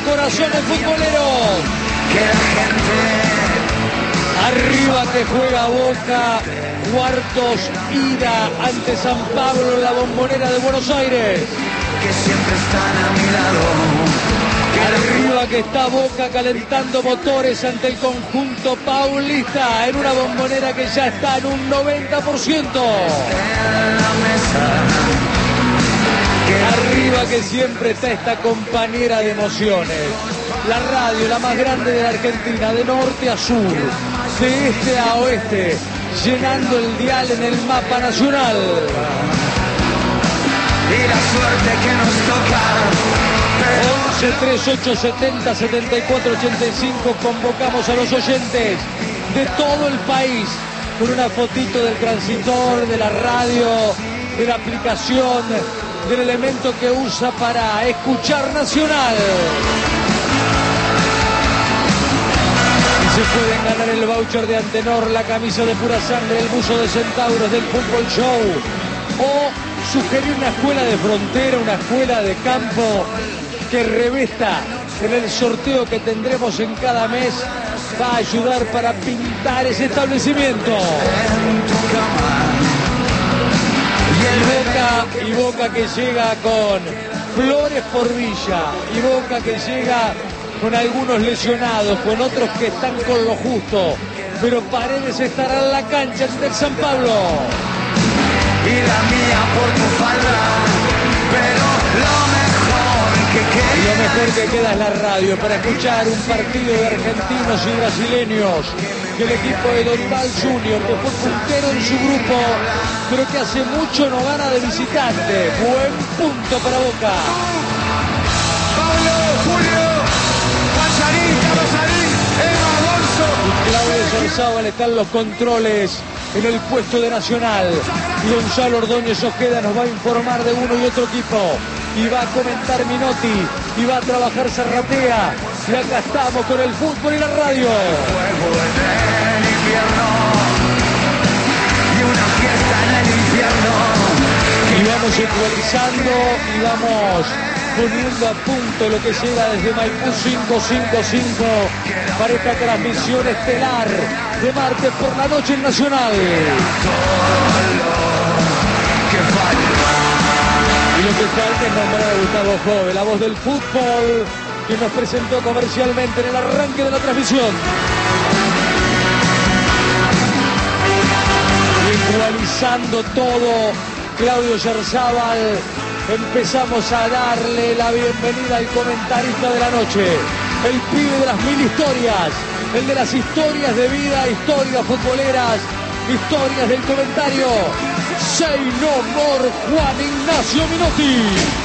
corazones futboleros. Arriba que juega Boca, cuartos ida ante San Pablo en la Bombonera de Buenos Aires. Que siempre están a mi lado. Arriba que está Boca calentando motores ante el conjunto paulista en una Bombonera que ya está en un 90%. Arriba que siempre está esta compañera de emociones. La radio, la más grande de la Argentina, de norte a sur, de este a oeste, llenando el dial en el mapa nacional. Y la suerte que nos toca. 11 38 70 74 85, convocamos a los oyentes de todo el país con una fotito del transitor, de la radio, de la aplicación, del elemento que usa para escuchar Nacional. Y se pueden ganar el voucher de Antenor, la camisa de Pura Sangre, el buzo de Centauros del Fútbol Show, o sugerir una escuela de frontera, una escuela de campo que revesta en el sorteo que tendremos en cada mes, va a ayudar para pintar ese establecimiento. Y Boca que llega con flores por Villa, y Boca que llega con algunos lesionados, con otros que están con lo justo, pero Paredes estará en la cancha del San Pablo. Y la mía por tu falda, pero lo mejor que queda es la radio para escuchar un partido de argentinos y brasileños, que el equipo de Dorival Junior, que fue puntero en su grupo, pero que hace mucho no gana de visitante. Buen punto para Boca. Pablo, Julio, Juan Sarín, Carlos Sarín, Eva Alonso. Y Claudio Sorzábal están los controles en el puesto de Nacional. Y Gonzalo Ordóñez Ojeda nos va a informar de uno y otro equipo. Y va a comentar Minotti. Y va a trabajar Zarratea. Y acá estamos con el fútbol y la radio. Fuego en el invierno y una fiesta en el infierno. Y vamos ecualizando y vamos poniendo a punto lo que llega desde Maipú 555 para esta transmisión estelar de martes por la noche en Nacional. Y lo que falta es nombrar a Gustavo Jove, la voz del fútbol, que nos presentó comercialmente en el arranque de la transmisión. Ecualizando todo, Claudio Yarzábal. Empezamos a darle la bienvenida al comentarista de la noche, el pibe de las 1000 historias, el de las historias de vida, historias futboleras, historias del comentario. Say no more, Juan Ignacio Minotti.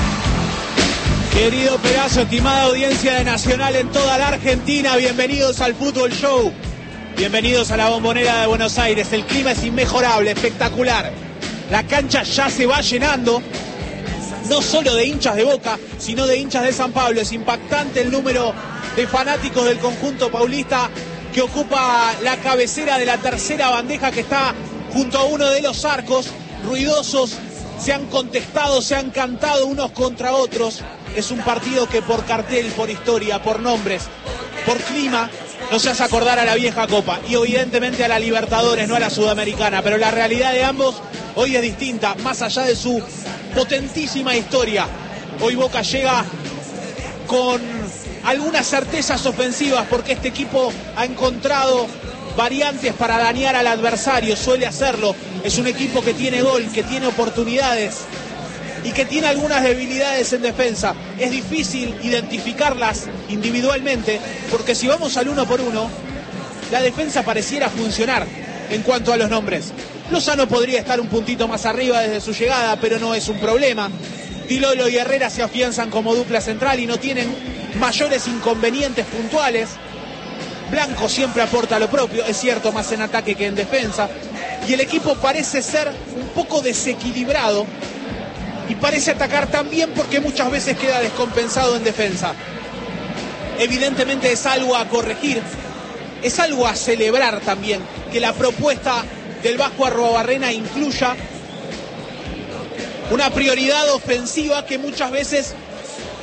Querido Perazo, estimada audiencia de Nacional en toda la Argentina, bienvenidos al Fútbol Show, bienvenidos a la Bombonera de Buenos Aires. El clima es inmejorable, espectacular, la cancha ya se va llenando, no solo de hinchas de Boca, sino de hinchas de San Pablo. Es impactante el número de fanáticos del conjunto paulista que ocupa la cabecera de la tercera bandeja, que está junto a uno de los arcos. Ruidosos, se han contestado, se han cantado unos contra otros. Es un partido que por cartel, por historia, por nombres, por clima, nos hace acordar a la vieja Copa y evidentemente a la Libertadores, no a la Sudamericana, pero la realidad de ambos hoy es distinta, más allá de su potentísima historia. Hoy Boca llega con algunas certezas ofensivas porque este equipo ha encontrado variantes para dañar al adversario, suele hacerlo. Es un equipo que tiene gol, que tiene oportunidades y que tiene algunas debilidades en defensa. Es difícil identificarlas individualmente porque si vamos al uno por uno, la defensa pareciera funcionar en cuanto a los nombres. Lozano podría estar un puntito más arriba desde su llegada, pero no es un problema. Tilolo y Herrera se afianzan como dupla central y no tienen mayores inconvenientes puntuales. Blanco siempre aporta lo propio, es cierto, más en ataque que en defensa. Y el equipo parece ser un poco desequilibrado y parece atacar también porque muchas veces queda descompensado en defensa. Evidentemente es algo a corregir, es algo a celebrar también, que la propuesta del Vasco Arruabarrena incluya una prioridad ofensiva que muchas veces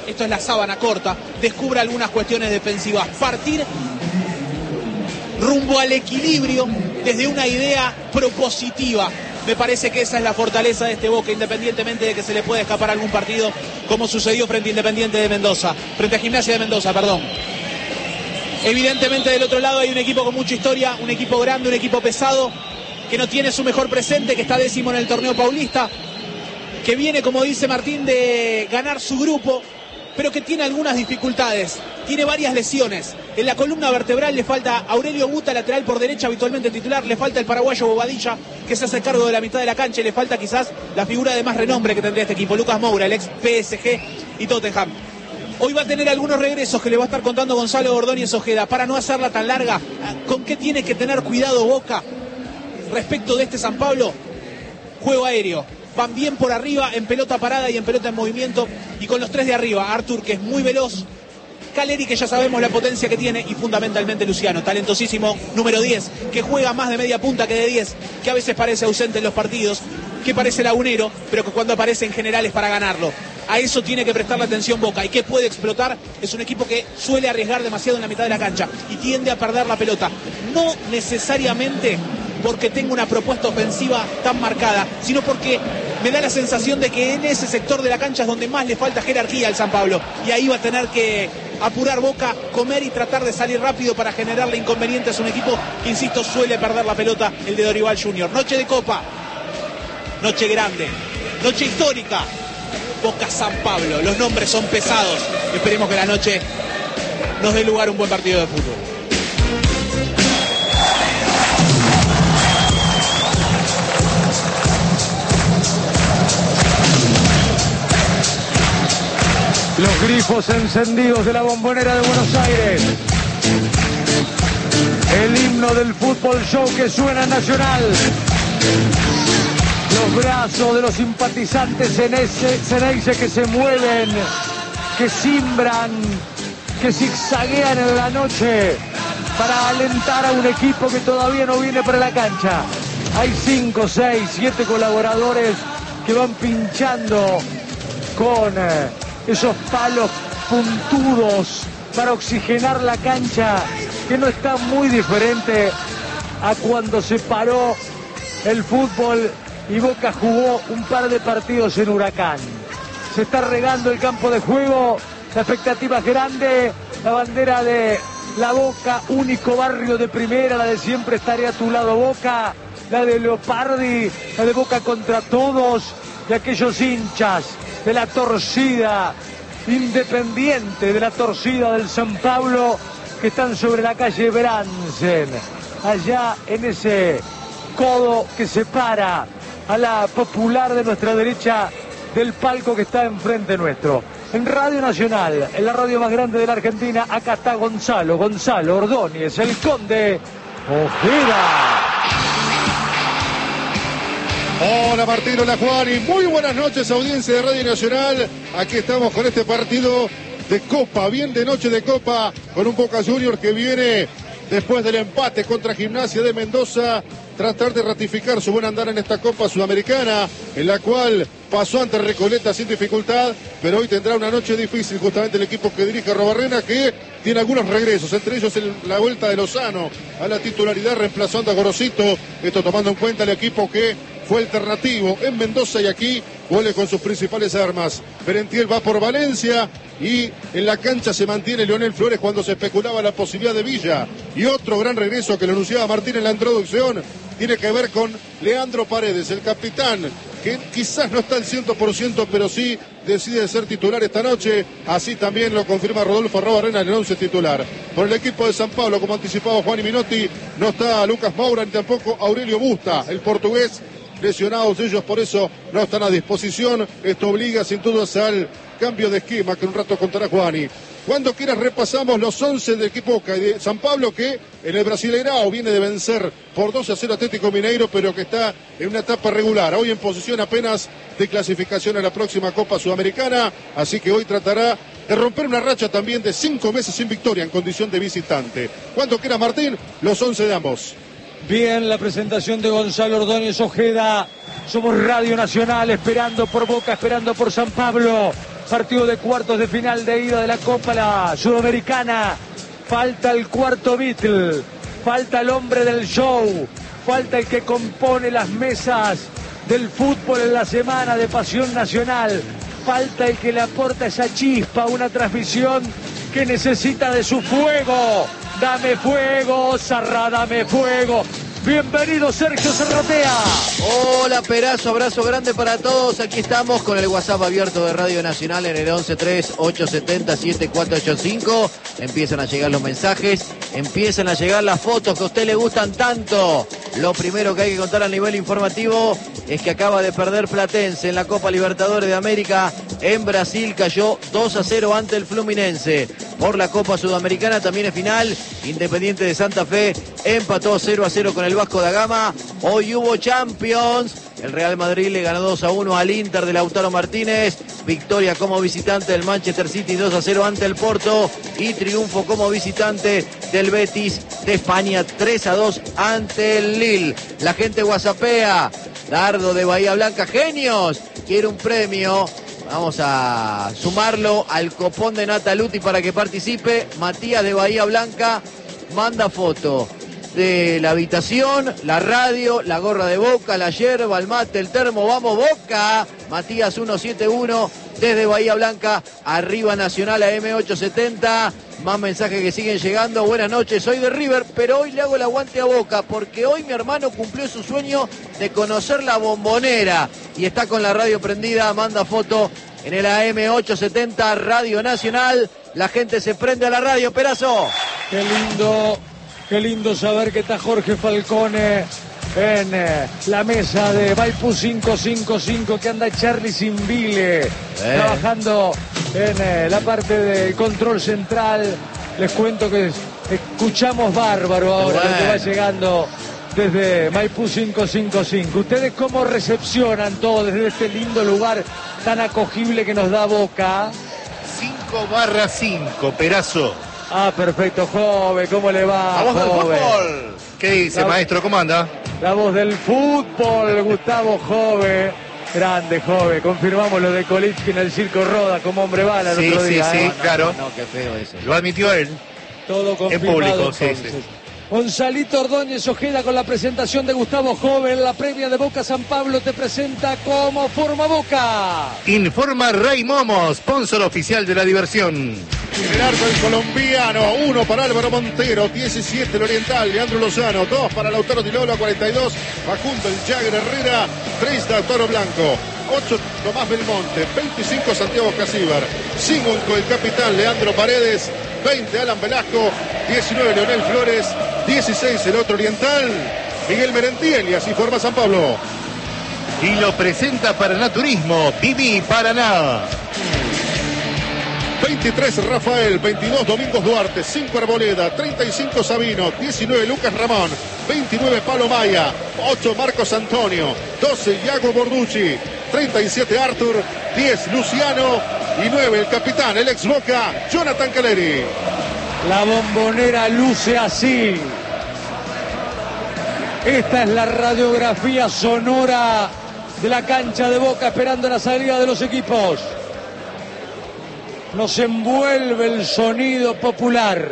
esto es la sábana corta, descubra algunas cuestiones defensivas, partir rumbo al equilibrio desde una idea propositiva. Me parece que esa es la fortaleza de este Boca, independientemente de que se le pueda escapar algún partido, como sucedió frente a Independiente de Mendoza, frente a Gimnasia de Mendoza, perdón. Evidentemente del otro lado hay un equipo con mucha historia, un equipo grande, un equipo pesado, que no tiene su mejor presente, que está 10º en el torneo paulista, que viene, como dice Martín, de ganar su grupo, pero que tiene algunas dificultades, tiene varias lesiones. En la columna vertebral le falta Aurelio Buta, lateral por derecha, habitualmente titular, le falta el paraguayo Bobadilla, que se hace cargo de la mitad de la cancha, y le falta quizás la figura de más renombre que tendría este equipo, Lucas Moura, el ex PSG y Tottenham. Hoy va a tener algunos regresos que le va a estar contando Gonzalo Ordóñez Ojeda. Para no hacerla tan larga, ¿con qué tiene que tener cuidado Boca respecto de este San Pablo? Juego aéreo. Van bien por arriba, en pelota parada y en pelota en movimiento, y con los tres de arriba, Artur, que es muy veloz, Caleri, que ya sabemos la potencia que tiene, y fundamentalmente Luciano, talentosísimo, número 10, que juega más de media punta que de 10, que a veces parece ausente en los partidos, que parece lagunero, pero que cuando aparece en general es para ganarlo. A eso tiene que prestarle atención Boca, y que puede explotar. Es un equipo que suele arriesgar demasiado en la mitad de la cancha y tiende a perder la pelota, no necesariamente porque tenga una propuesta ofensiva tan marcada, sino porque me da la sensación de que en ese sector de la cancha es donde más le falta jerarquía al San Pablo, y ahí va a tener que apurar Boca, comer y tratar de salir rápido para generarle inconvenientes a un equipo que, insisto, suele perder la pelota, el de Dorival Junior. Noche de Copa, noche grande, noche histórica, Boca San Pablo, los nombres son pesados. Esperemos que la noche nos dé lugar a un buen partido de fútbol. Los grifos encendidos de la Bombonera de Buenos Aires. El himno del fútbol show que suena en Nacional. Los brazos de los simpatizantes Ceneice que se mueven, que simbran, que zigzaguean en la noche para alentar a un equipo que todavía no viene para la cancha. Hay 5, 6, 7 colaboradores que van pinchando con esos palos puntudos para oxigenar la cancha, que no está muy diferente a cuando se paró el fútbol y Boca jugó un par de partidos en Huracán. Se está regando el campo de juego, la expectativa es grande, la bandera de la Boca, único barrio de primera, la de siempre estaré a tu lado Boca, la de Leopardi, la de Boca contra todos, de aquellos hinchas de la torcida Independiente, de la torcida del San Pablo, que están sobre la calle Bransen, allá en ese codo que separa a la Popular de nuestra derecha del palco que está enfrente nuestro. En Radio Nacional, en la radio más grande de la Argentina, acá está Gonzalo Ordóñez, el Conde Ojeda. Hola Martín, hola Juan, y muy buenas noches, audiencia de Radio Nacional. Aquí estamos con este partido de Copa, bien de noche de Copa, con un Boca Juniors que viene después del empate contra Gimnasia de Mendoza, tratar de ratificar su buen andar en esta Copa Sudamericana, en la cual pasó ante Recoleta sin dificultad, pero hoy tendrá una noche difícil justamente el equipo que dirige Robarrena, que tiene algunos regresos, entre ellos la vuelta de Lozano a la titularidad reemplazando a Gorosito, esto tomando en cuenta el equipo que fue alternativo en Mendoza y aquí vuelve con sus principales armas. Merentiel va por Valencia y en la cancha se mantiene Leonel Flores cuando se especulaba la posibilidad de Villa. Y otro gran regreso que lo anunciaba Martín en la introducción tiene que ver con Leandro Paredes, el capitán, que quizás no está al 100%, pero sí decide ser titular esta noche. Así también lo confirma Rodolfo Robarrena en el 11 titular. Por el equipo de San Pablo, como anticipaba Juan y Minotti, no está Lucas Moura ni tampoco Aurelio Busta, el portugués. Lesionados ellos, por eso no están a disposición. Esto obliga sin dudas al cambio de esquema que en un rato contará Juani. Cuando quieras repasamos los 11 del equipo de San Pablo, que en el Brasileirao viene de vencer por 2-0 Atlético Mineiro, pero que está en una etapa regular. Hoy en posición apenas de clasificación a la próxima Copa Sudamericana, así que hoy tratará de romper una racha también de 5 meses sin victoria en condición de visitante. Cuando quieras Martín, los 11 de ambos. Bien, la presentación de Gonzalo Ordóñez Ojeda. Somos Radio Nacional, esperando por Boca, esperando por San Pablo. partido de cuartos de final de ida de la Copa la Sudamericana. Falta el cuarto Beatle, falta el hombre del show, falta el que compone las mesas del fútbol en la semana de Pasión Nacional, falta el que le aporta esa chispa a una transmisión que necesita de su fuego. Dame fuego, Zarra, dame fuego. Bienvenido Sergio Zarratea. Hola Perazo, abrazo grande para todos. Aquí estamos con el WhatsApp abierto de Radio Nacional en el 1138707485. Empiezan a llegar los mensajes, empiezan a llegar las fotos que a usted le gustan tanto. Lo primero que hay que contar a nivel informativo es que acaba de perder Platense en la Copa Libertadores de América en Brasil. Cayó 2-0 ante el Fluminense. Por la Copa Sudamericana también es final. Independiente de Santa Fe empató 0-0 con el Vasco da Gama. Hoy hubo Champions. El Real Madrid le ganó 2-1 al Inter de Lautaro Martínez. Victoria como visitante del Manchester City 2-0 ante el Porto. Y triunfo como visitante del Betis de España 3-2 ante el Lille. La gente whatsappea. Dardo de Bahía Blanca. Genios. Quiere un premio. Vamos a sumarlo al copón de Nataluti para que participe. Matías de Bahía Blanca manda foto de la habitación, la radio, la gorra de Boca, la yerba, el mate, el termo. ¡Vamos Boca! Matías 171 desde Bahía Blanca, arriba Nacional a M870. Más mensajes que siguen llegando. Buenas noches, soy de River, pero hoy le hago el aguante a Boca porque hoy mi hermano cumplió su sueño de conocer la Bombonera y está con la radio prendida. Manda foto en el AM870 Radio Nacional. La gente se prende a la radio, Perazo. Qué lindo saber que está Jorge Falcone en la mesa de Maipú 555, que anda Charlie Simbile trabajando en la parte del control central. Les cuento que escuchamos bárbaro ahora lo que va llegando desde Maipú 555. ¿Ustedes cómo recepcionan todo desde este lindo lugar tan acogible que nos da Boca? 5/5, Perazo. Ah, perfecto, joven, ¿cómo le va? ¡Vamos al joven? fútbol! ¿Qué dice, maestro? ¿Cómo anda? La voz del fútbol, Gustavo Jove. Grande, Jove. Confirmamos lo de Kolitsky en el Circo Roda como hombre bala el otro día. Sí, claro. No, qué feo eso. Lo admitió él. Todo confirmado. En público, entonces. sí. Gonzalito Ordóñez Ojeda con la presentación de Gustavo Jove. La previa de Boca San Pablo te presenta cómo forma Boca. Informa Rey Momo, sponsor oficial de la diversión. En el arco el colombiano, 1 para Álvaro Montero, 17 el Oriental, Leandro Lozano, 2 para Lautaro Tilolo, 42, Facundo el Jagger Herrera, 3 Lautaro Blanco, 8 Tomás Belmonte, 25 Santiago Casíbar, 5 el capitán Leandro Paredes, 20 Alan Velasco, 19 Leonel Flores, 16 el otro Oriental, Miguel Merentiel, y así forma San Pablo. Y lo presenta Paraná Turismo, Viví Paraná. 23 Rafael, 22 Domingos Duarte, 5 Arboleda, 35 Sabino, 19 Lucas Ramón, 29 Palo Maya, 8 Marcos Antonio, 12 Iago Borducci, 37 Arthur, 10 Luciano y 9 el capitán, el ex Boca, Jonathan Caleri. La Bombonera luce así. Esta es la radiografía sonora de la cancha de Boca esperando la salida de los equipos. Nos envuelve el sonido popular.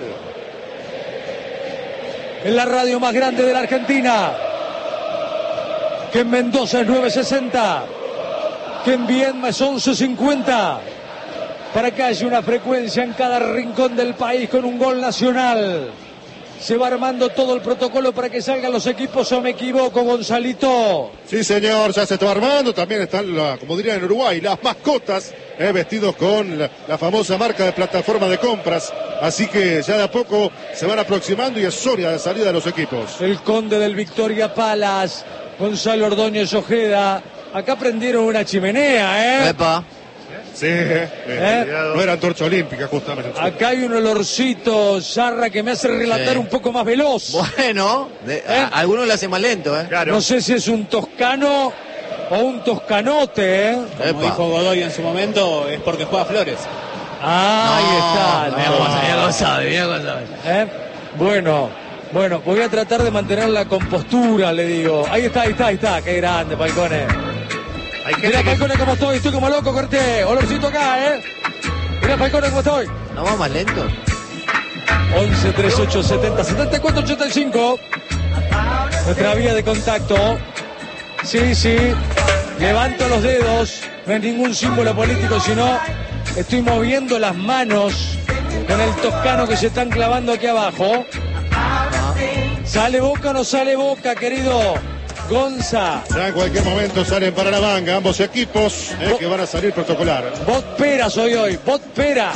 En la radio más grande de la Argentina. Que en Mendoza es 960. Que en Viedma es 1150. Para que haya una frecuencia en cada rincón del país con un gol nacional. Se va armando todo el protocolo para que salgan los equipos, ¿o me equivoco, Gonzalito? Sí, señor, ya se está armando. También están, como dirían en Uruguay, las mascotas, vestidos con la famosa marca de plataforma de compras. Así que ya de a poco se van aproximando y es hora de salida de los equipos. El conde del Victoria Palace, Gonzalo Ordóñez Ojeda. Acá prendieron una chimenea, Epa. Sí, no era antorcha olímpica, justamente. Acá hay un olorcito, Zarra, que me hace relatar un poco más veloz. Bueno, algunos lo hacen más lento, Claro. No sé si es un toscano o un toscanote, Como dijo Godoy en su momento, es porque juega Flores. Ah, ahí está. Mira cómo sabe. Bueno, voy a tratar de mantener la compostura, le digo. Ahí está, qué grande, Falcone. Mira Falcone como estoy como loco, corté. Olorcito acá, Mira Falcone como estoy. ¿No va más lento? 11 38 70 74 85. Nuestra vía de contacto. Sí. Levanto los dedos. No es ningún símbolo político, sino estoy moviendo las manos con el toscano que se están clavando aquí abajo. ¿Sale Boca o no sale Boca, querido Gonza? Ya en cualquier momento salen para la manga ambos equipos que van a salir protocolar. Bot Pera soy hoy, Bot Pera.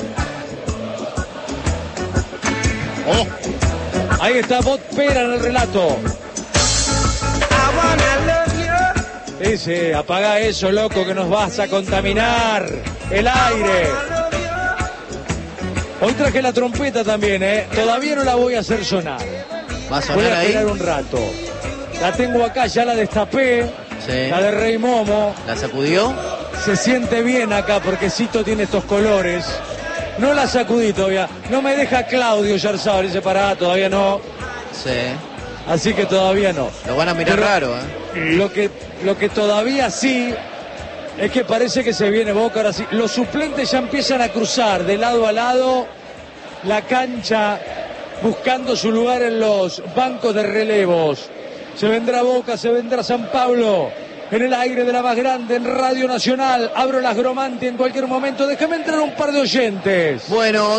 Ahí está Bot Pera en el relato. Ese, apaga eso, loco, que nos vas a contaminar el aire. Hoy traje la trompeta también, Todavía no la voy a hacer sonar. ¿Va a sonar ahí? Voy a esperar un rato. La tengo acá, ya la destapé. Sí. La de Rey Momo. ¿La sacudió? Se siente bien acá porque Cito tiene estos colores. No la sacudí todavía. No me deja Claudio Yarzabal ese parada, todavía no. Sí. Así que todavía no. Lo van a mirar Pero raro, Lo que todavía sí es que parece que se viene Boca. Ahora sí, los suplentes ya empiezan a cruzar de lado a lado la cancha buscando su lugar en los bancos de relevos. Se vendrá Boca, se vendrá San Pablo en el aire de la más grande en Radio Nacional. Abro las Gromanti en cualquier momento. Déjame entrar un par de oyentes. Bueno,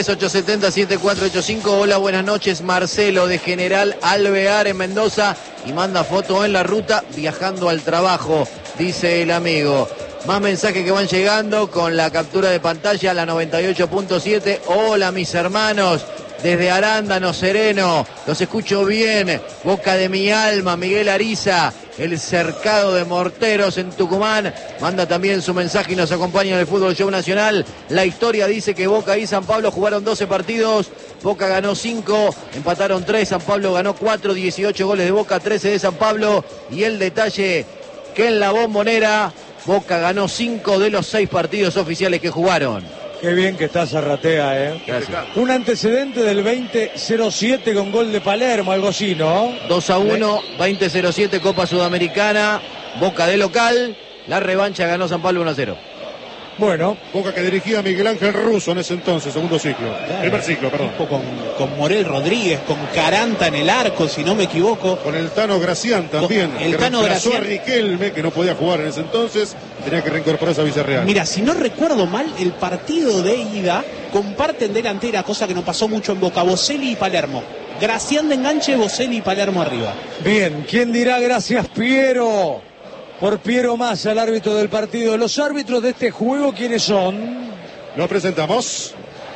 11-3-870-7485. Hola, buenas noches. Marcelo de General Alvear en Mendoza y manda foto en la ruta viajando al trabajo, dice el amigo. Más mensajes que van llegando con la captura de pantalla, la 98.7. Hola, mis hermanos. Desde Arándano, Sereno, los escucho bien. Boca de mi alma, Miguel Ariza, el cercado de Morteros en Tucumán. Manda también su mensaje y nos acompaña en el Fútbol Show Nacional. La historia dice que Boca y San Pablo jugaron 12 partidos. Boca ganó 5, empataron 3, San Pablo ganó 4, 18 goles de Boca, 13 de San Pablo. Y el detalle que en la Bombonera Boca ganó 5 de los 6 partidos oficiales que jugaron. Qué bien que está Zarratea, Gracias. Un antecedente del 20-07 con gol de Palermo, algo así, ¿no? 2-1, 20-07 Copa Sudamericana, Boca de local, la revancha ganó San Pablo 1-0. Bueno. Boca que dirigía Miguel Ángel Russo en ese entonces, segundo ciclo. Claro. Primer ciclo, perdón. Con Morel Rodríguez, con Caranta en el arco, si no me equivoco. Con el Tano Gracián también. El que Tano reemplazó Gracián. a Riquelme, que no podía jugar en ese entonces, tenía que reincorporarse a Villarreal. Mira, si no recuerdo mal, el partido de ida comparten delantera, cosa que no pasó mucho en Boca, Boselli y Palermo. Gracián de enganche, Boselli y Palermo arriba. Bien, ¿quién dirá gracias Piero? Por Piero Massa, el árbitro del partido. Los árbitros de este juego, ¿quiénes son? Lo presentamos.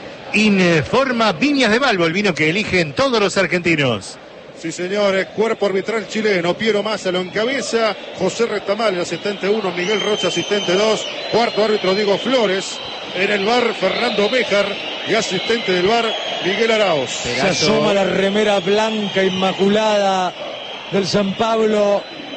Informa Viñas de Balbo, el vino que eligen todos los argentinos. Sí, señores, cuerpo arbitral chileno. Piero Massa lo encabeza. José Retamal, el asistente 1. Miguel Rocha, asistente 2. Cuarto árbitro, Diego Flores. En el bar, Fernando Béjar. Y asistente del bar, Miguel Arauz. Se asoma la remera blanca inmaculada del San Pablo.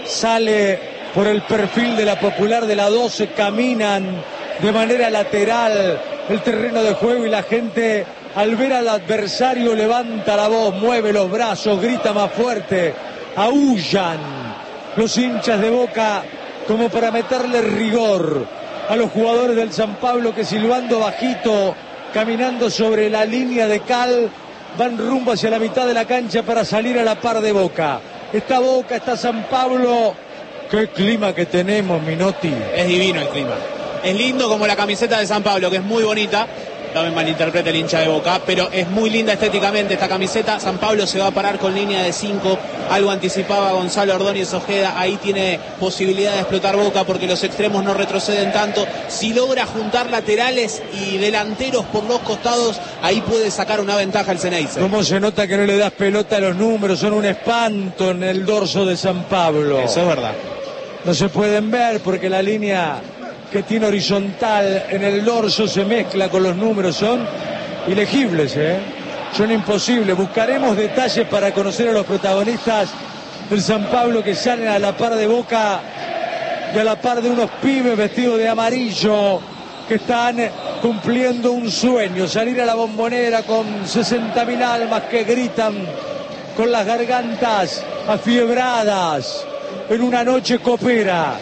Sale por el perfil de la Popular de la 12. Caminan de manera lateral el terreno de juego y la gente, al ver al adversario, levanta la voz, mueve los brazos, grita más fuerte, aúllan los hinchas de Boca como para meterle rigor a los jugadores del San Pablo que, silbando bajito, caminando sobre la línea de cal, van rumbo hacia la mitad de la cancha para salir a la par de Boca. Está Boca, está San Pablo. Qué clima que tenemos, Minotti. Es divino el clima. Es lindo como la camiseta de San Pablo, que es muy bonita. No me malinterprete el hincha de Boca, pero es muy linda estéticamente esta camiseta. San Pablo se va a parar con línea de 5. Algo anticipaba Gonzalo Ordóñez Ojeda. Ahí tiene posibilidad de explotar Boca porque los extremos no retroceden tanto. Si logra juntar laterales y delanteros por los costados, ahí puede sacar una ventaja el Ceneice. ¿Cómo se nota que no le das pelota a los números? Son un espanto en el dorso de San Pablo. Eso es verdad. No se pueden ver porque la línea que tiene horizontal en el dorso se mezcla con los números, son ilegibles, son imposibles. Buscaremos detalles para conocer a los protagonistas del San Pablo que salen a la par de Boca y a la par de unos pibes vestidos de amarillo que están cumpliendo un sueño, salir a la Bombonera con 60.000 almas que gritan con las gargantas afiebradas en una noche copera.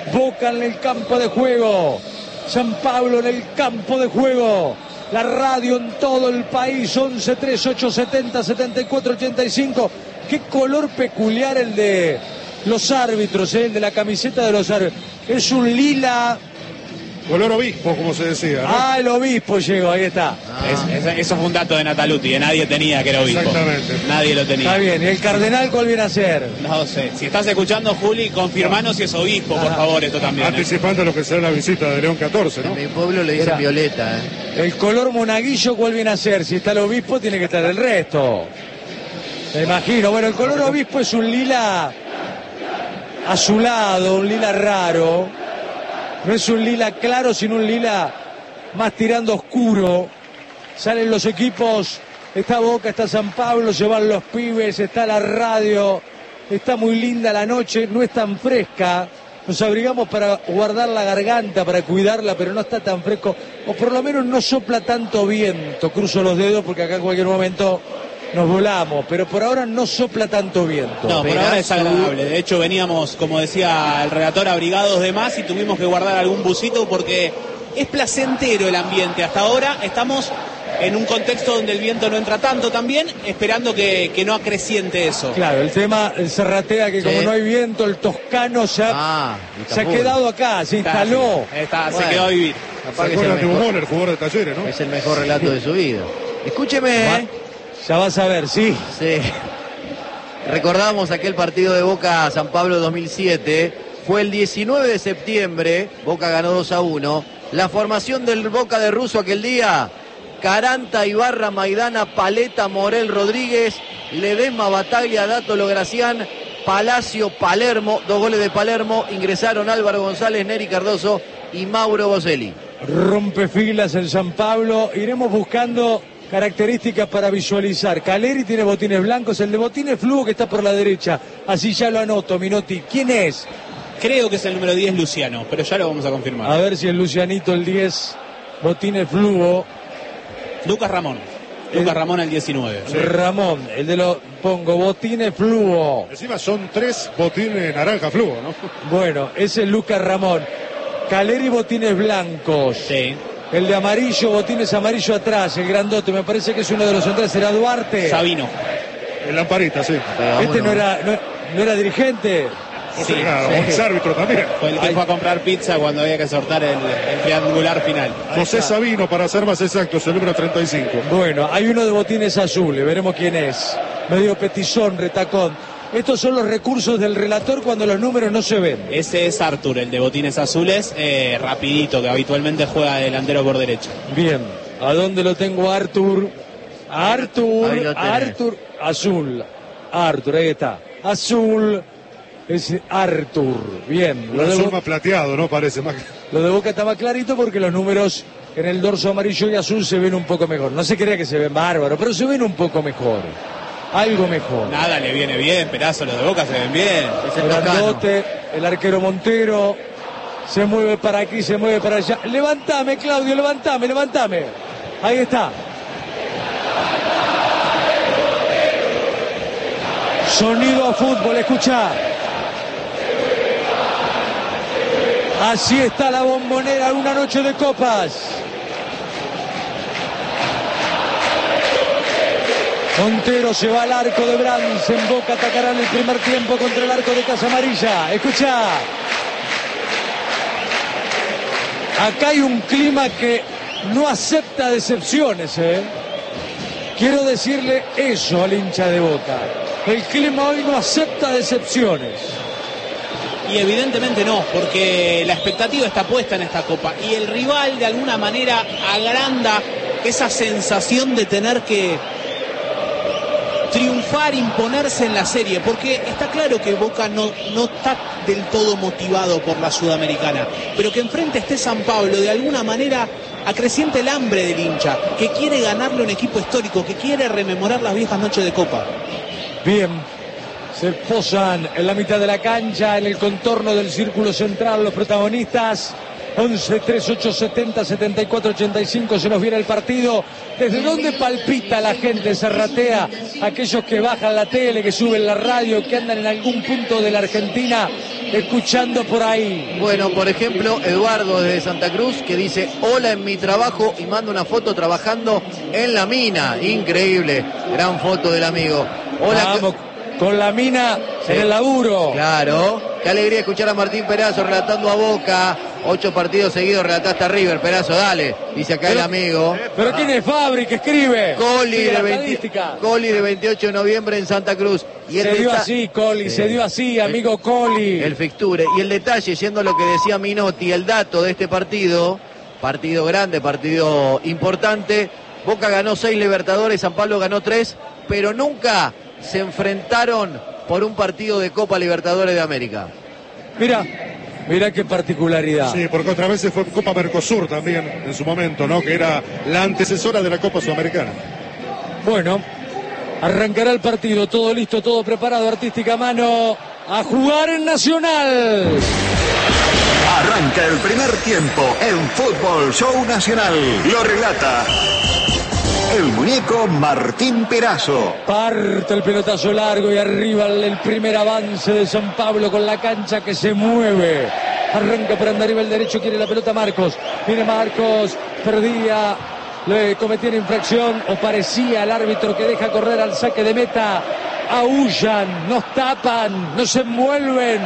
Boca en el campo de juego, San Pablo en el campo de juego. La radio en todo el país, 11 3870 7485. Qué color peculiar el de los árbitros, el de la camiseta de los árbitros. Es un lila. Color obispo, como se decía, ¿no? Ah, el obispo llegó, ahí está. Eso fue un dato de Nataluti, que nadie tenía que era obispo. Exactamente. Nadie lo tenía. Está bien, ¿y el cardenal cuál viene a ser? No sé. Si estás escuchando, Juli, confirmanos si es obispo, por favor, esto también. Anticipando lo que será la visita de León 14, ¿no? En mi pueblo le dicen Era. violeta. El color monaguillo, ¿cuál viene a ser? Si está el obispo, tiene que estar el resto. Me imagino. Bueno, el color obispo es un lila azulado, un lila raro. No es un lila claro, sino un lila más tirando oscuro. Salen los equipos, está Boca, está San Pablo, se van los pibes, está la radio. Está muy linda la noche, no es tan fresca. Nos abrigamos para guardar la garganta, para cuidarla, pero no está tan fresco. O por lo menos no sopla tanto viento. Cruzo los dedos porque acá en cualquier momento nos volamos, pero por ahora no sopla tanto viento. No, por ahora es agradable. De hecho, veníamos, como decía el relator, abrigados de más y tuvimos que guardar algún busito porque es placentero el ambiente. Hasta ahora estamos en un contexto donde el viento no entra tanto también, esperando que no acreciente eso. Claro, el tema, el Serratea, que como Sí. no hay viento, el toscano se ha quedado acá, se instaló. Se Bueno. quedó a vivir. Capaz Se que es acuerdan el de mejor, Humón, el jugador de Talleres, ¿no? es el mejor relato de su vida. Escúcheme, Ya vas a ver, sí. Sí. Recordamos aquel partido de Boca San Pablo 2007. Fue el 19 de septiembre. Boca ganó 2-1. La formación del Boca de Russo aquel día: Caranta, Ibarra, Maidana, Paleta, Morel, Rodríguez, Ledesma, Bataglia, Dátolo, Gracián, Palacio, Palermo. 2 goles de Palermo. Ingresaron Álvaro González, Neri Cardoso y Mauro Boselli. Rompe filas en San Pablo. Iremos buscando características para visualizar. Caleri tiene botines blancos, el de botines fluo que está por la derecha. Así ya lo anoto, Minotti. ¿Quién es? Creo que es el número 10, Luciano, pero ya lo vamos a confirmar. A ver si es Lucianito el 10, botines fluo. Lucas Ramón. Lucas Ramón el 19. Ramón, el de los pongo botines fluo. Encima son 3 botines naranja fluo, ¿no? Bueno, ese es Lucas Ramón. Caleri botines blancos. Sí. El de amarillo, botines amarillo atrás, el grandote, me parece que es uno de los centrales, será Duarte. Sabino. El Lamparita, sí. Este no era dirigente. Sí, Claro, sí. es árbitro también. Fue el que fue a comprar pizza cuando había que sortar el triangular final. José Sabino, para ser más exactos, el número 35. Bueno, hay uno de botines azules, veremos quién es. Medio petizón, retacón. Estos son los recursos del relator cuando los números no se ven. Ese es Artur, el de botines azules, rapidito, que habitualmente juega delantero por derecha. Bien, ¿a dónde lo tengo, Artur? Artur, Ahí lo tenés. Artur, azul. Artur, ahí está. Azul, es Artur. Bien, Lo azul más plateado, ¿no? Parece más. Lo de Boca estaba clarito porque los números en el dorso amarillo y azul se ven un poco mejor. No se crea que se ven bárbaros, pero se ven un poco mejor. Algo mejor. Nada le viene bien, Perazo, los de Boca se ven bien. Es el Toscano. Grandote, el arquero Montero, se mueve para aquí, se mueve para allá. Levantame, Claudio, levantame. Ahí está. Sonido a fútbol, escucha. Así está la Bombonera, una noche de copas. Montero se va al arco de Brands, en Boca atacarán el primer tiempo contra el arco de Casa Amarilla. Escucha. Acá hay un clima que no acepta decepciones, ¿eh? Quiero decirle eso al hincha de Boca. El clima hoy no acepta decepciones. Y evidentemente no, porque la expectativa está puesta en esta Copa. Y el rival de alguna manera agranda esa sensación de tener que triunfar, imponerse en la serie, porque está claro que Boca no está del todo motivado por la Sudamericana, pero que enfrente esté San Pablo, de alguna manera acreciente el hambre del hincha, que quiere ganarle un equipo histórico, que quiere rememorar las viejas noches de Copa. Bien, se posan en la mitad de la cancha, en el contorno del círculo central, los protagonistas. 11 38 70 74 85, se nos viene el partido. ¿Desde dónde palpita la gente, Serratea? Aquellos que bajan la tele, que suben la radio, que andan en algún punto de la Argentina escuchando por ahí. Bueno, por ejemplo, Eduardo desde Santa Cruz, que dice: hola en mi trabajo, y manda una foto trabajando en la mina. Increíble, gran foto del amigo. Hola. Vamos, con la mina en el laburo. Claro, qué alegría escuchar a Martín Perazo relatando a Boca. 8 partidos seguidos relataste a River. Perazo, dale, dice acá el amigo. Pero ¿quién es Fabri que escribe? Coli Sigue la de estadística. 28 de noviembre en Santa Cruz. Y Se dio así, Coli, se dio así, amigo Coli. El fixture. Y el detalle, yendo a lo que decía Minotti, el dato de este partido grande, partido importante. Boca ganó 6 Libertadores, San Pablo ganó 3, pero nunca se enfrentaron por un partido de Copa Libertadores de América. Mira qué particularidad. Sí, porque otras veces fue Copa Mercosur también en su momento, ¿no? Que era la antecesora de la Copa Sudamericana. Bueno, arrancará el partido, todo listo, todo preparado, artística mano, a jugar en Nacional. Arranca el primer tiempo en Fútbol Show Nacional. Lo relata el muñeco Martín Perazo. Parte el pelotazo largo y arriba el primer avance de San Pablo con la cancha que se mueve. Arranca por andar el derecho, quiere la pelota Marcos. Viene Marcos, perdía, le cometía infracción o parecía el árbitro que deja correr al saque de meta. Aúllan, nos tapan, nos envuelven.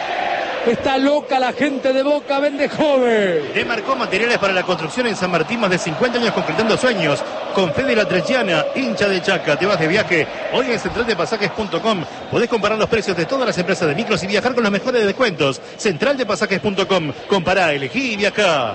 Está loca la gente de Boca, vende joven. Demarcó materiales para la construcción en San Martín, más de 50 años concretando sueños. Con Fede La Trechiana, hincha de Chaca, te vas de viaje. Hoy en centraldepasajes.com podés comparar los precios de todas las empresas de micros y viajar con los mejores descuentos. Centraldepasajes.com, compará, elegí y viajá.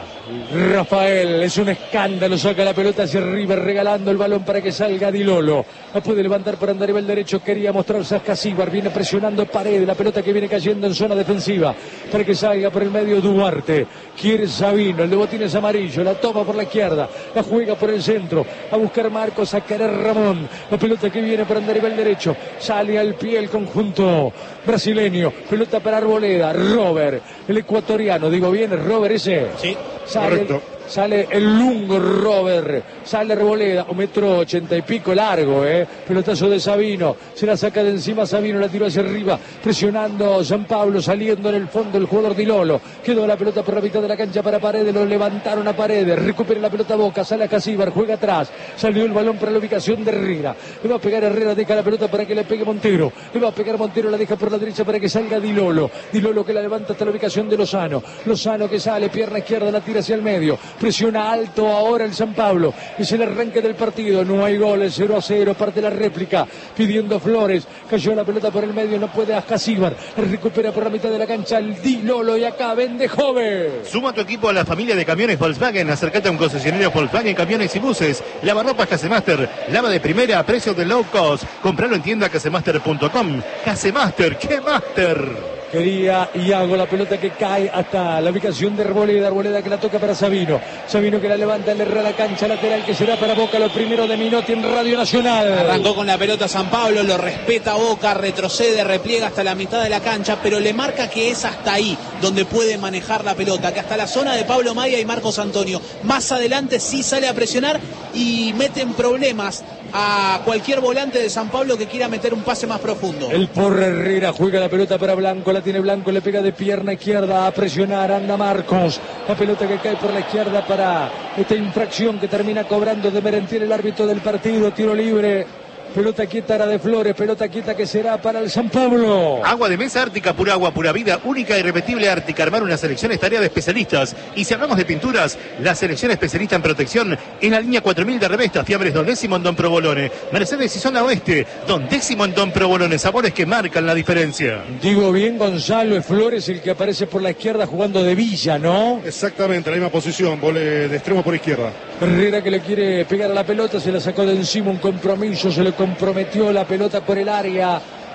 Rafael, es un escándalo, saca la pelota hacia arriba, regalando el balón para que salga Di Lolo. La puede levantar por andar el derecho, quería mostrarse a Casíbar, viene presionando Paredes, la pelota que viene cayendo en zona defensiva, para que salga por el medio Duarte. Quiere Sabino, el de botines amarillo, la toma por la izquierda, la juega por el centro, a buscar Marcos, a querer Ramón. La pelota que viene por andar el derecho, sale al pie el conjunto brasileño, pelota para Arboleda, Robert, el ecuatoriano, digo bien, ¿es Robert ese? Sí. Correcto. Sale el lungo Robert, sale Arboleda, 1,80 y pico largo, pelotazo de Sabino, se la saca de encima Sabino, la tiró hacia arriba, presionando San Pablo, saliendo en el fondo el jugador Di Lolo, quedó la pelota por la mitad de la cancha para Paredes, lo levantaron a Paredes, recupera la pelota Boca, sale a Casíbar, juega atrás, salió el balón para la ubicación de Herrera, le va a pegar Herrera, deja la pelota para que le pegue Montero, le va a pegar Montero, la deja por la derecha para que salga Di Lolo que la levanta hasta la ubicación de Lozano que sale, pierna izquierda, la tira hacia el medio, presiona alto ahora el San Pablo, es el arranque del partido, no hay goles, 0-0, parte la réplica, pidiendo Flores, cayó la pelota por el medio, no puede Casíbar, recupera por la mitad de la cancha el Di Lolo y acá vende joven. Suma tu equipo a la familia de camiones Volkswagen, acércate a un concesionario Volkswagen, camiones y buses, lavarropas Casemaster, lava de primera a precios de low cost, compralo en tienda casemaster.com. Casemaster, ¡qué master! Quería Iago, la pelota que cae hasta la ubicación de Arboleda que la toca para Sabino que la levanta, le erra la cancha lateral que será para Boca, lo primero de Minotti en Radio Nacional. Arrancó con la pelota San Pablo, lo respeta Boca, retrocede, repliega hasta la mitad de la cancha, pero le marca que es hasta ahí donde puede manejar la pelota, que hasta la zona de Pablo Maya y Marcos Antonio. Más adelante sí sale a presionar y mete en problemas a cualquier volante de San Pablo que quiera meter un pase más profundo. El Porra Herrera juega la pelota para Blanco, la tiene Blanco, le pega de pierna izquierda a presionar, anda Marcos, la pelota que cae por la izquierda para esta infracción que termina cobrando de Merentiel, el árbitro del partido, tiro libre. Pelota quieta era de Flores, pelota quieta que será para el San Pablo. Agua de mesa Ártica, pura agua, pura vida, única e irrepetible Ártica. Armar una selección es tarea de especialistas. Y si hablamos de pinturas, la selección especialista en protección en la línea 4000 de Revestas, Fiambres Don Décimo en Don Provolone. Mercedes y Zona Oeste, Don Décimo en Don Provolone. Sabores que marcan la diferencia. Digo bien, Gonzalo, es Flores el que aparece por la izquierda jugando de Villa, ¿no? Exactamente, la misma posición, vole de extremo por izquierda. Herrera que le quiere pegar a la pelota, se la sacó de encima, un compromiso, se le comprometió la pelota por el área,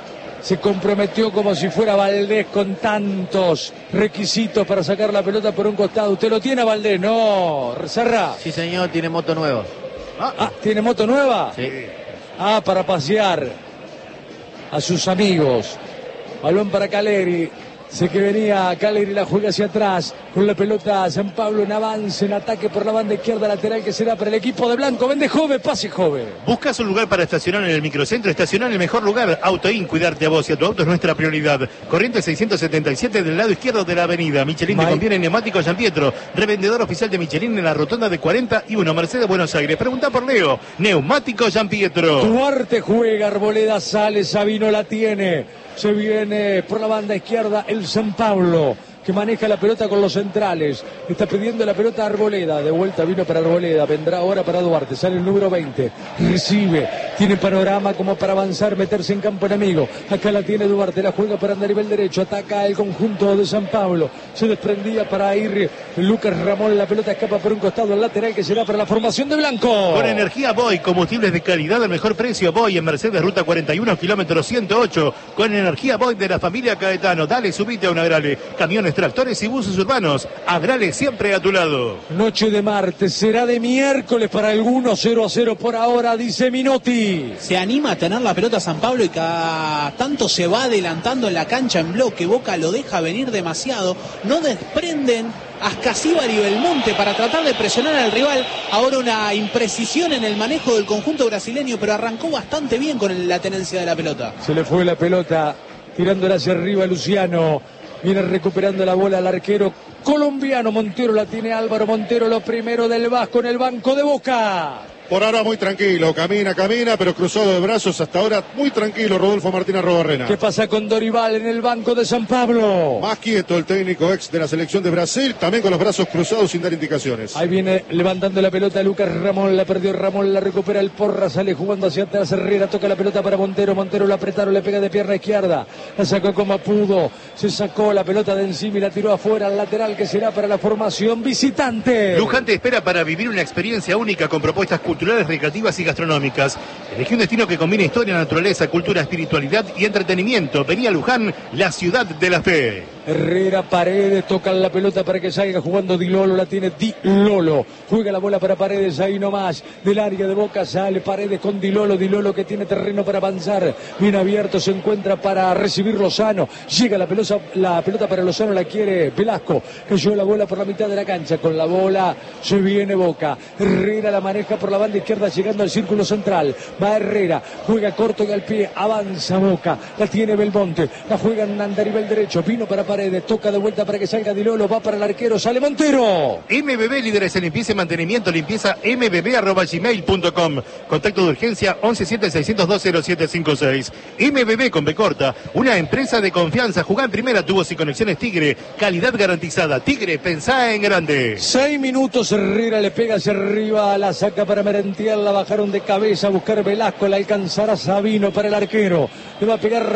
se comprometió como si fuera Valdés con tantos requisitos para sacar la pelota por un costado. ¿Usted lo tiene, Valdés? No, Serra. Sí, señor, tiene moto nueva. ¿Tiene moto nueva? Sí. Para pasear a sus amigos. Balón para Caleri. Sé que venía Caleri, la juega hacia atrás, con la pelota San Pablo en avance, en ataque por la banda izquierda lateral que será para el equipo de Blanco. Vende Jove, pase Jove. ¿Buscas un lugar para estacionar en el microcentro? Estacionar en el mejor lugar. Autoin, cuidarte a vos y a tu auto es nuestra prioridad. Corriente 677 del lado izquierdo de la avenida. Michelin te conviene neumático San Pietro. Revendedor oficial de Michelin en la rotonda de 41, Mercedes, Buenos Aires. Pregunta por Leo. Neumático San Pietro. Duarte juega, Arboleda sale, Sabino la tiene. Se viene por la banda izquierda el San Pablo, que maneja la pelota con los centrales. Está pidiendo la pelota a Arboleda. De vuelta vino para Arboleda. Vendrá ahora para Duarte. Sale el número 20. Recibe. Tiene panorama como para avanzar, meterse en campo enemigo. Acá la tiene Duarte. La juega para andar a nivel derecho. Ataca el conjunto de San Pablo. Se desprendía para ir Lucas Ramón. La pelota escapa por un costado al lateral que será para la formación de Blanco. Con energía Boy. Combustibles de calidad al mejor precio. Boy en Mercedes, ruta 41, kilómetro 108. Con energía Boy de la familia Caetano. Dale, subite a un Agrale. Camiones, tractores y buses urbanos. Agrale siempre a tu lado. Noche de martes, será de miércoles para algunos. 0-0 por ahora, dice Minotti. Se anima a tener la pelota San Pablo y cada tanto se va adelantando en la cancha en bloque. Boca lo deja venir demasiado. No desprenden Ascasíbar y Belmonte para tratar de presionar al rival. Ahora una imprecisión en el manejo del conjunto brasileño, pero arrancó bastante bien con la tenencia de la pelota. Se le fue la pelota, tirándola hacia arriba Luciano. Viene recuperando la bola al arquero colombiano. Montero la tiene Álvaro Montero, lo primero del Vasco en el banco de Boca. Por ahora muy tranquilo, camina, pero cruzado de brazos hasta ahora muy tranquilo Rodolfo Martínez Arrobarrena. ¿Qué pasa con Dorival en el banco de San Pablo? Más quieto el técnico ex de la selección de Brasil, también con los brazos cruzados sin dar indicaciones. Ahí viene levantando la pelota Lucas Ramón, la perdió Ramón, la recupera el Porra, sale jugando hacia atrás Herrera, toca la pelota para Montero, Montero lo apretaron, le pega de pierna izquierda, la sacó como pudo, se sacó la pelota de encima y la tiró afuera al lateral que será para la formación visitante. Luján te espera para vivir una experiencia única con propuestas culturales, recreativas y gastronómicas. Elegí un destino que combine historia, naturaleza, cultura, espiritualidad y entretenimiento. Vení a Luján, la ciudad de la fe. Herrera, Paredes, tocan la pelota para que salga jugando Di Lolo, la tiene Di Lolo, juega la bola para Paredes, ahí nomás, del área de Boca sale Paredes con Di Lolo que tiene terreno para avanzar, bien abierto, se encuentra para recibir Lozano, llega la pelota para Lozano, la quiere Velasco, cayó la bola por la mitad de la cancha, con la bola se viene Boca, Herrera la maneja por la banda izquierda, llegando al círculo central, va Herrera, juega corto y al pie, avanza Boca, la tiene Belmonte, la juega en andarivel derecho, vino para Paredes, toca de vuelta para que salga Di Lolo, va para el arquero, sale Montero. MBB, líderes en limpieza y mantenimiento, limpieza mbb@gmail.com. Contacto de urgencia 1176020756. MBB con B corta, una empresa de confianza. Jugá en primera, tubos y conexiones Tigre, calidad garantizada. Tigre, pensá en grande. 6 minutos, Herrera le pega hacia arriba, la saca para Merentiel, la bajaron de cabeza a buscar Velasco, la alcanzará Sabino para el arquero. Le va a pegar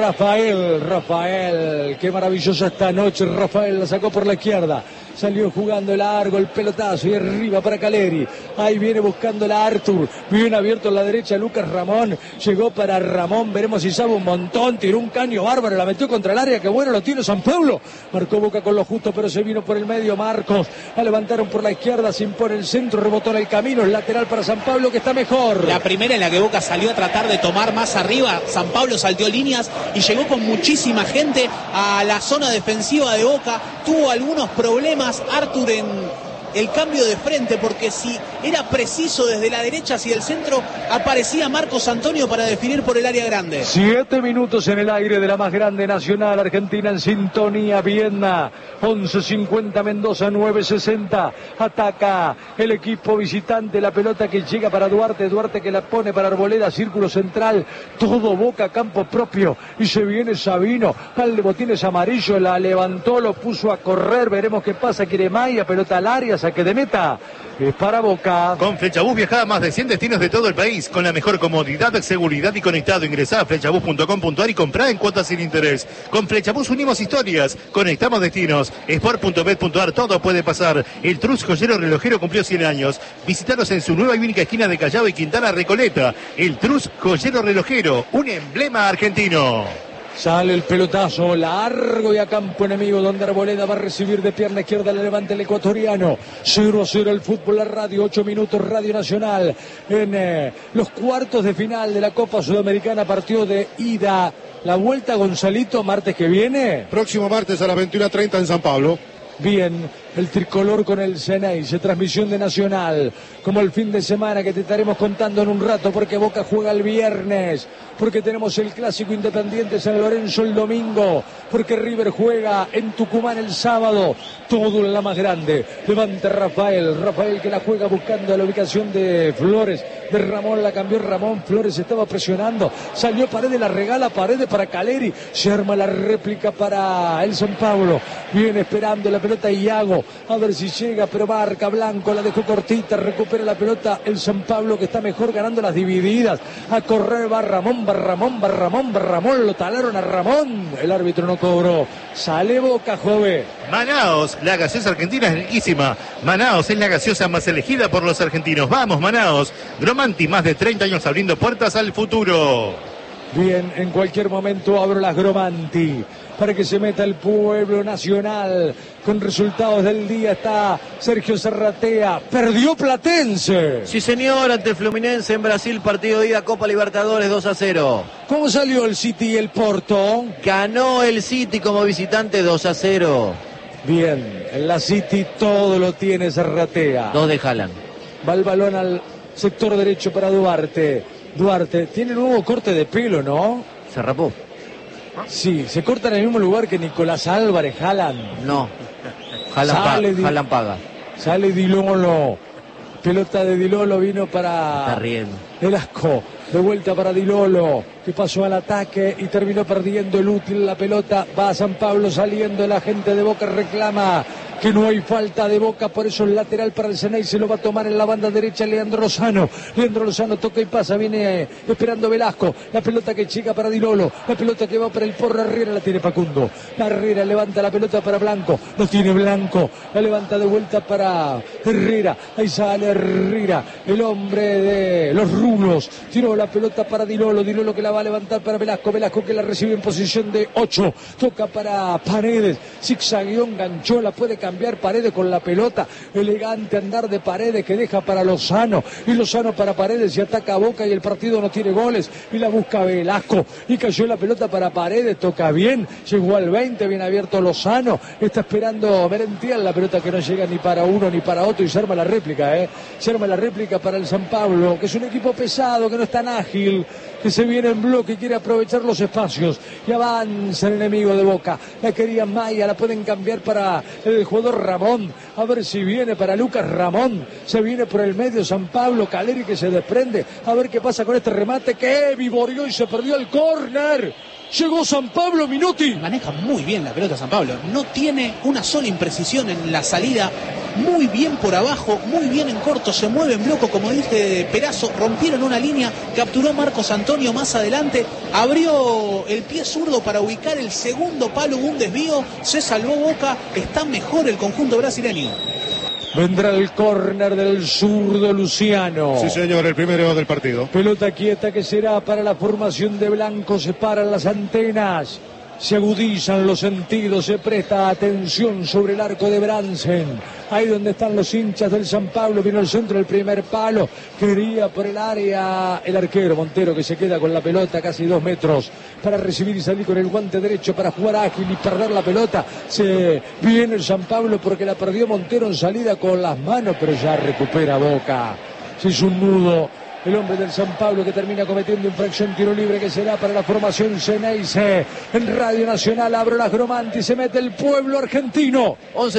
Rafael, qué maravillosa esta noche, Rafael la sacó por la izquierda, salió jugando largo el pelotazo y arriba para Caleri, ahí viene buscando la Artur, bien abierto en la derecha Lucas Ramón, llegó para Ramón, veremos si sabe un montón, tiró un caño bárbaro, la metió contra el área, que bueno lo tiene San Pablo, marcó Boca con lo justo pero se vino por el medio Marcos, la levantaron por la izquierda, se impone el centro, rebotó en el camino, el lateral para San Pablo que está mejor. La primera en la que Boca salió a tratar de tomar más arriba, San Pablo salteó líneas y llegó con muchísima gente a la zona defensiva de Boca, tuvo algunos problemas Artur en el cambio de frente, porque si era preciso desde la derecha hacia el centro, aparecía Marcos Antonio para definir por el área grande. 7 minutos en el aire de la más grande nacional, Argentina en sintonía, Viena, 11:50 Mendoza, 9:60, ataca el equipo visitante, la pelota que llega para Duarte que la pone para Arboleda, círculo central, todo Boca, campo propio, y se viene Sabino, al de botines amarillo, la levantó, lo puso a correr, veremos qué pasa, quiere Maya, pelota al área, saque de meta, es para Boca. Con Flechabús viajá a más de 100 destinos de todo el país, con la mejor comodidad, seguridad y conectado. Ingresá a flechabús.com.ar y comprá en cuotas sin interés. Con Flechabús unimos historias, conectamos destinos. Sport.bet.ar, todo puede pasar. El Trus Joyero Relojero cumplió 100 años. Visítanos en su nueva y única esquina de Callao y Quintana Recoleta. El Trus Joyero Relojero, un emblema argentino. Sale el pelotazo largo y a campo enemigo, donde Arboleda va a recibir de pierna izquierda, le levanta el ecuatoriano. 0-0 el fútbol, la radio, 8 minutos, Radio Nacional. En los cuartos de final de la Copa Sudamericana, partido de ida La vuelta, Gonzalito, martes que viene. Próximo martes a las 21:30 en San Pablo. Bien, el tricolor con el Ceneice, transmisión de Nacional, como el fin de semana que te estaremos contando en un rato, porque Boca juega el viernes, porque tenemos el clásico Independiente San Lorenzo el domingo, porque River juega en Tucumán el sábado, todo en la más grande. Levanta Rafael que la juega buscando la ubicación de Flores, de Ramón, la cambió Ramón, Flores estaba presionando, salió Paredes, la regala Paredes para Caleri, se arma la réplica para el San Pablo, viene esperando la pelota Iago, a ver si llega, pero marca Blanco, la dejó cortita, recupera la pelota el San Pablo que está mejor ganando las divididas, a correr va Ramón, lo talaron a Ramón, el árbitro no cobró, sale Boca, Jove. Manaos, la gaseosa argentina es riquísima. Manaos es la gaseosa más elegida por los argentinos. Vamos, Manaos. Gromanti, más de 30 años abriendo puertas al futuro. Bien, en cualquier momento abro las Gromanti para que se meta el pueblo nacional. Con resultados del día está Sergio Serratea. Perdió Platense. Sí, señor, ante el Fluminense en Brasil, partido de ida Copa Libertadores 2-0. ¿Cómo salió el City y el Porto? Ganó el City como visitante 2-0. Bien, en la City todo lo tiene Serratea. 2 de Haaland. Va el balón al sector derecho para Duarte. Duarte tiene nuevo corte de pelo, ¿no? Se rapó. Sí, se corta en el mismo lugar que Nicolás Álvarez, Haaland. No, Haaland paga. Sale Di Lolo. Pelota de Di Lolo vino para... Está riendo. Velasco. De vuelta para Di Lolo, que pasó al ataque y terminó perdiendo el útil. La pelota va a San Pablo saliendo. La gente de Boca reclama que no hay falta de Boca, por eso el lateral para el Ceneice se lo va a tomar en la banda derecha Leandro Lozano. Leandro Lozano toca y pasa, viene esperando Velasco. La pelota que llega para Di Lolo, la pelota que va para el Porro Herrera, la tiene Facundo. Herrera levanta la pelota para Blanco, lo tiene Blanco, la levanta de vuelta para Herrera. Ahí sale Herrera, el hombre de los rulos. Tiró la pelota para Di Lolo que la va a levantar para Velasco. Velasco que la recibe en posición de 8. Toca para Paredes, zigzagueó, enganchó, la puede cambiar Paredes con la pelota. Elegante andar de Paredes que deja para Lozano. Y Lozano para Paredes y ataca a Boca y el partido no tiene goles. Y la busca Velasco. Y cayó la pelota para Paredes. Toca bien. Llegó al 20. Bien abierto Lozano. Está esperando Merentiel. La pelota que no llega ni para uno ni para otro. Y se arma la réplica, Se arma la réplica para el San Pablo, que es un equipo pesado, que no es tan ágil, que se viene en bloque y quiere aprovechar los espacios. Y avanza el enemigo de Boca. La quería Maya. La pueden cambiar para el jugador Ramón, a ver si viene para Lucas Ramón, se viene por el medio San Pablo, Caleri que se desprende, a ver qué pasa con este remate que vivorió y se perdió el córner. Llegó San Pablo, Minotti. Maneja muy bien la pelota San Pablo, no tiene una sola imprecisión en la salida, muy bien por abajo, muy bien en corto, se mueve en bloco, como dice Perazo, rompieron una línea, capturó Marcos Antonio más adelante, abrió el pie zurdo para ubicar el segundo palo, un desvío, se salvó Boca, está mejor el conjunto brasileño. Vendrá el córner del zurdo Luciano. Sí, señor, el primero del partido. Pelota quieta que será para la formación de Blanco, se paran las antenas. Se agudizan los sentidos, se presta atención sobre el arco de Bransen. Ahí donde están los hinchas del San Pablo, vino al centro del primer palo. Quería por el área el arquero Montero, que se queda con la pelota casi 2 metros para recibir y salir con el guante derecho para jugar ágil y perder la pelota. Se viene el San Pablo porque la perdió Montero en salida con las manos, pero ya recupera Boca. Se hizo un nudo. El hombre del San Pablo que termina cometiendo infracción, tiro libre que será para la formación Ceneice. En Radio Nacional abro las Gromanti, se mete el pueblo argentino.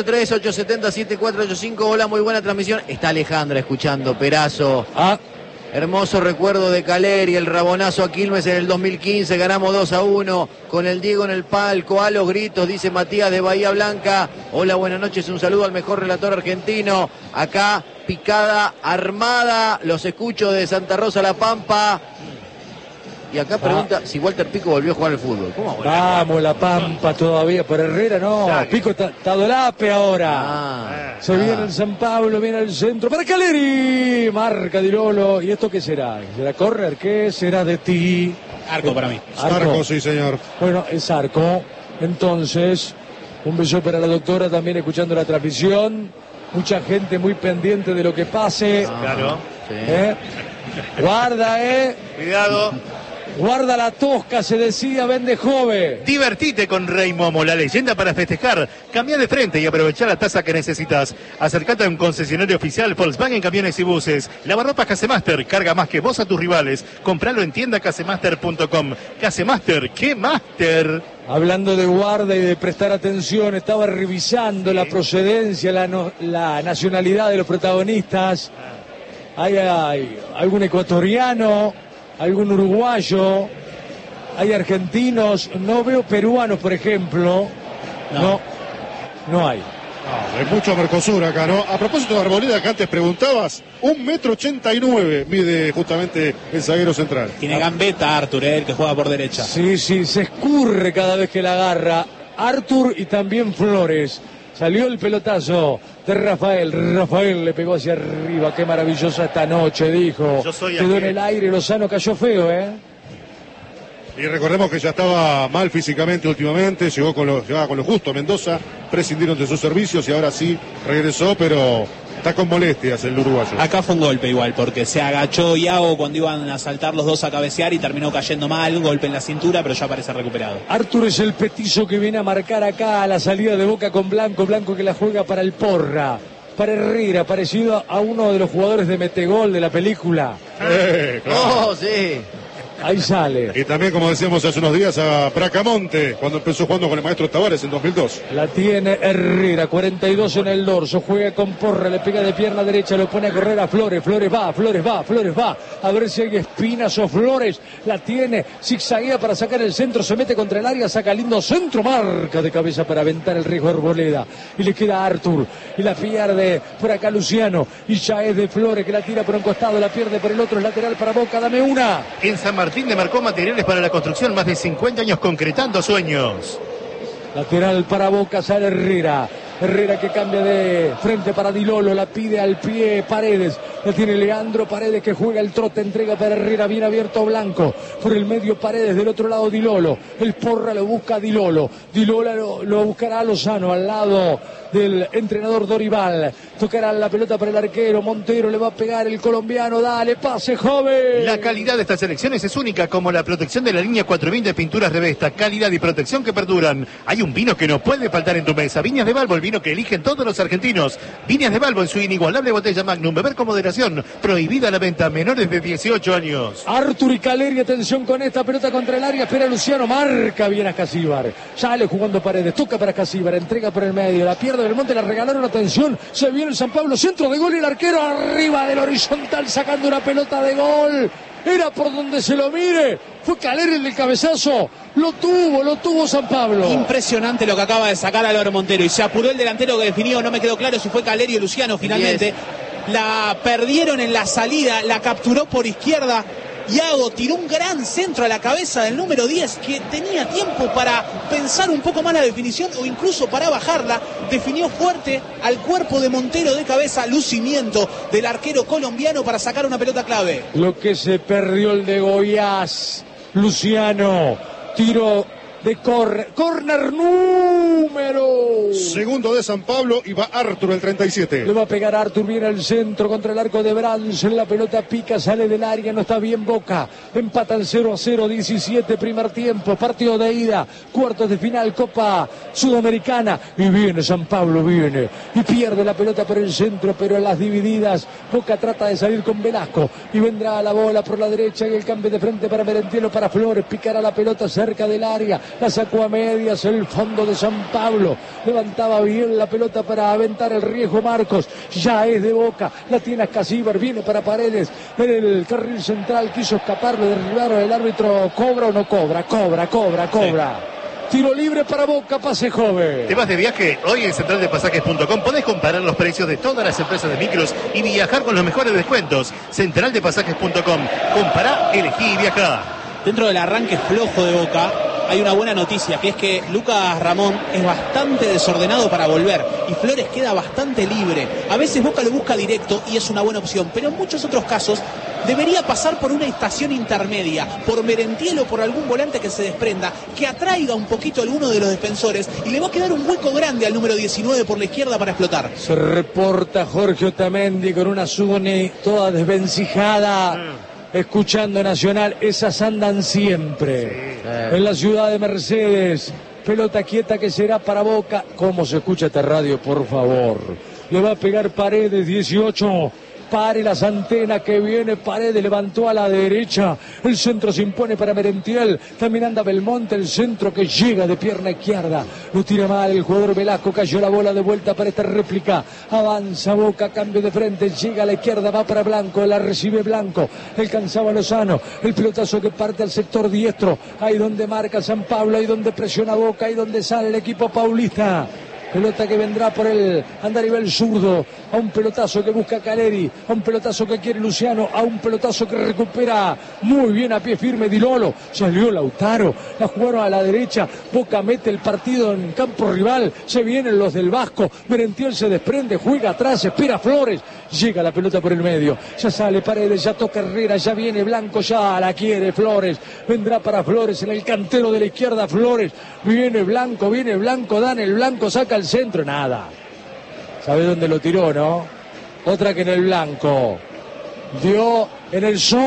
11-3-870-7485, hola, muy buena transmisión. Está Alejandra escuchando, Perazo. Hermoso recuerdo de Caleri, el rabonazo a Quilmes en el 2015, ganamos 2-1 con el Diego en el palco, a los gritos, dice Matías de Bahía Blanca. Hola, buenas noches, un saludo al mejor relator argentino. Acá, picada armada, los escucho de Santa Rosa La Pampa. Y acá pregunta si Walter Pico volvió a jugar al fútbol. ¿Cómo? Vamos, La Pampa todavía, por Herrera no. Pico está Dolape ahora. Se viene el San Pablo, viene el centro para Caleri. Marca Di Lolo. ¿Y esto qué será? ¿Será córner? ¿Qué será de ti? Arco para mí. Arco, sí, señor. Bueno, es arco. Entonces, un beso para la doctora también escuchando la transmisión. Mucha gente muy pendiente de lo que pase. Claro. Guarda, Cuidado. Guarda la tosca, se decía Vendejove. Divertite con Rey Momo, la leyenda para festejar. Cambia de frente y aprovecha la tasa que necesitas. Acercate a un concesionario oficial Volkswagen Camiones y Buses. Lavarropas Casemaster, carga más que vos a tus rivales. Compralo en tiendacasemaster.com. Casemaster, ¿qué master? Hablando de guarda y de prestar atención, estaba revisando la procedencia, la nacionalidad de los protagonistas. Hay algún ecuatoriano, algún uruguayo, hay argentinos, no veo peruanos, por ejemplo. No hay. Hay mucho Mercosur acá, ¿no? A propósito de Arboleda, que antes preguntabas, 1,89 m mide justamente el zaguero central. Tiene gambeta Arthur, el que juega por derecha. Sí, se escurre cada vez que la agarra. Arthur y también Flores. Salió el pelotazo de Rafael le pegó hacia arriba. Qué maravillosa esta noche, dijo. Quedó en el aire, Lozano cayó feo, Y recordemos que ya estaba mal físicamente últimamente, llegaba con lo justo a Mendoza, prescindieron de sus servicios y ahora sí regresó, pero está con molestias el uruguayo. Acá fue un golpe igual, porque se agachó Iago cuando iban a saltar los dos a cabecear y terminó cayendo mal, un golpe en la cintura, pero ya parece recuperado. Arthur es el petizo que viene a marcar acá a la salida de Boca con Blanco que la juega para el Porra. Para Herrera, parecido a uno de los jugadores de Metegol de la película. Claro. Oh, sí. Ahí sale. Y también, como decíamos hace unos días, a Bracamonte, cuando empezó jugando con el maestro Tavares en 2002. La tiene Herrera, 42 en el dorso, juega con Porra, le pega de pierna derecha, lo pone a correr a Flores, Flores va, a ver si hay Espinas o Flores, la tiene, zigzaguea para sacar el centro, se mete contra el área, saca lindo centro, marca de cabeza para aventar el riesgo Arboleda, y le queda Arthur, y la pierde por acá Luciano, y ya es de Flores que la tira por un costado, la pierde por el otro, es lateral para Boca, dame una. En San Martín de Marcó materiales para la construcción, más de 50 años concretando sueños. Lateral para Boca, sale Herrera que cambia de frente para Di Lolo, la pide al pie Paredes, la tiene Leandro Paredes que juega el trote, entrega para Herrera, bien abierto Blanco, por el medio Paredes, del otro lado Di Lolo, el Porra lo busca a Di Lolo lo buscará a Lozano, al lado del entrenador Dorival, tocará la pelota para el arquero, Montero le va a pegar el colombiano, dale, pase joven. La calidad de estas elecciones es única, como la protección de la línea 4000 de pinturas Revesta, calidad y protección que perduran. Hay un vino que no puede faltar en tu mesa, Viñas de Balbo, el vino que eligen todos los argentinos. Viñas de Balbo en su inigualable botella Magnum, beber con moderación, prohibida la venta a menores de 18 años. Arthur y Caleri, atención con esta pelota contra el área, espera Luciano, marca bien a Casíbar, sale jugando Paredes, toca para Casíbar, entrega por el medio, la pierde del Monte, la regalaron, atención, se viene el San Pablo, centro de gol y el arquero arriba del horizontal sacando una pelota de gol. Era por donde se lo mire, fue Caleri el del cabezazo, lo tuvo San Pablo. Impresionante lo que acaba de sacar Álvaro Montero, y se apuró el delantero que definió, no me quedó claro si fue Caleri o Luciano finalmente. La perdieron en la salida, la capturó por izquierda. Iago tiró un gran centro a la cabeza del número 10 que tenía tiempo para pensar un poco más la definición o incluso para bajarla. Definió fuerte al cuerpo de Montero de cabeza, lucimiento del arquero colombiano para sacar una pelota clave. Lo que se perdió el de Goiás, Luciano, tiro de córner número. Segundo de San Pablo y va Arthur el 37. Le va a pegar Arthur, viene al centro contra el arco de Branson, la pelota pica, sale del área, no está bien Boca. Empatan 0-0, 17 primer tiempo, partido de ida, cuartos de final, Copa Sudamericana. Y viene San Pablo, y pierde la pelota por el centro, pero en las divididas Boca trata de salir con Velasco y vendrá la bola por la derecha y el cambio de frente para Merentielo, para Flores, picará la pelota cerca del área. La sacó a medias el fondo de San Pablo. Levantaba bien la pelota para aventar el riesgo Marcos. Ya es de Boca. La tiene Casíbar. Viene para Paredes. En el carril central quiso escapar. Lo derribaron. El árbitro cobra o no cobra. Cobra. Sí. Tiro libre para Boca. Pase joven. ¿Te vas de viaje? Hoy en centraldepasajes.com podés comparar los precios de todas las empresas de micros y viajar con los mejores descuentos. Centraldepasajes.com. Compará, elegí y viajá. Dentro del arranque flojo de Boca hay una buena noticia, que es que Lucas Ramón es bastante desordenado para volver y Flores queda bastante libre. A veces Boca lo busca directo y es una buena opción, pero en muchos otros casos debería pasar por una estación intermedia, por Merentielo, por algún volante que se desprenda, que atraiga un poquito a alguno de los defensores y le va a quedar un hueco grande al número 19 por la izquierda para explotar. Se reporta Jorge Otamendi con una Zuni toda desvencijada. escuchando Nacional, esas andan siempre. En la ciudad de Mercedes, pelota quieta que será para Boca. ¿Cómo se escucha esta radio, por favor? Le va a pegar Paredes, 18. Pare las antenas que viene Paredes, levantó a la derecha, el centro se impone para Merentiel, también anda Belmonte, el centro que llega de pierna izquierda, lo tira mal el jugador Velasco, cayó la bola de vuelta para esta réplica, avanza Boca, cambio de frente, llega a la izquierda, va para Blanco, la recibe Blanco, alcanzaba Lozano, el pelotazo que parte al sector diestro, ahí donde marca San Pablo, ahí donde presiona Boca, ahí donde sale el equipo paulista. Pelota que vendrá por el andarivel zurdo, a un pelotazo que busca Caleri, a un pelotazo que quiere Luciano, a un pelotazo que recupera muy bien a pie firme Di Lolo, salió Lautaro, la jugaron a la derecha, Boca mete el partido en campo rival, se vienen los del Vasco, Merentiel se desprende, juega atrás, espera Flores, llega la pelota por el medio, ya sale Paredes, ya toca Herrera, ya viene Blanco, ya la quiere Flores, vendrá para Flores en el cantero de la izquierda Flores, viene Blanco, dan el Blanco, saca el centro, nada. ¿Sabe dónde lo tiró, no? Otra que en el Blanco. Dio en el sol.